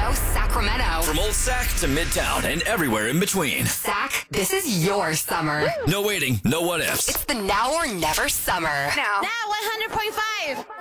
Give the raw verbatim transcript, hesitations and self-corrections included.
Now Sacramento. From Old Sac to Midtown and everywhere in between. Sac, this is your summer. No waiting, no what ifs. It's the now or never summer. Now. Now one hundred point five.